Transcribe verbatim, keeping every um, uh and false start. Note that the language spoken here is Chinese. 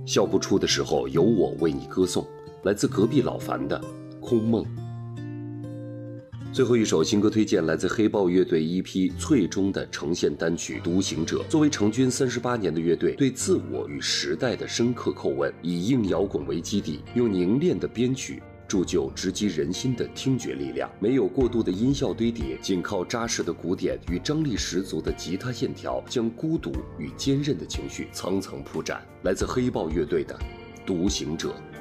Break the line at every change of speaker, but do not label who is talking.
笑不出的时候，有我为你歌颂。来自隔壁老樊的《空梦》。最后一首新歌推荐来自黑豹乐队 E P《最终》的呈现单曲《独行者》。作为成军三十八年的乐队，对自我与时代的深刻叩问，以硬摇滚为基底，用凝练的编曲铸就直击人心的听觉力量。没有过度的音效堆叠，仅靠扎实的鼓点与张力十足的吉他线条，将孤独与坚韧的情绪层层铺展。来自黑豹乐队的《独行者》。